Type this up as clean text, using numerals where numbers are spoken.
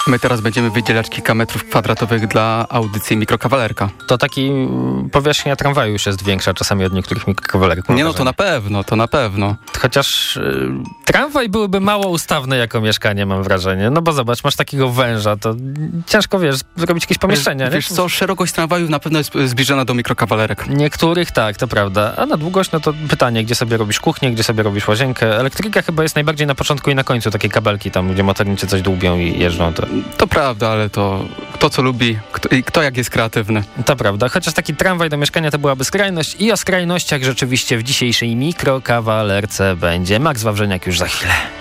My teraz będziemy wydzielać kilka metrów kwadratowych dla audycji Mikrokawalerka. To taki powierzchnia tramwaju już jest większa czasami od niektórych mikrokawalerków. Nie, no to na pewno. Chociaż tramwaj byłyby mało ustawny jako mieszkanie, mam wrażenie. No bo zobacz, masz takiego węża, to ciężko, zrobić jakieś pomieszczenia. Wiesz co, szerokość tramwajów na pewno jest zbliżona do mikrokawalerek. Niektórych tak, to prawda. A na długość, no to pytanie, gdzie sobie robisz kuchnię, gdzie sobie robisz łazienkę. Elektryka chyba jest najbardziej na początku i na końcu, takie kabelki tam, gdzie motornicy coś dłubią i jeżdżą. To prawda, ale to kto co lubi i kto jak jest kreatywny. To prawda, chociaż taki tramwaj do mieszkania to byłaby skrajność i o skrajnościach rzeczywiście w dzisiejszej Mikrokawalerce będzie Max Wawrzyniak już za chwilę.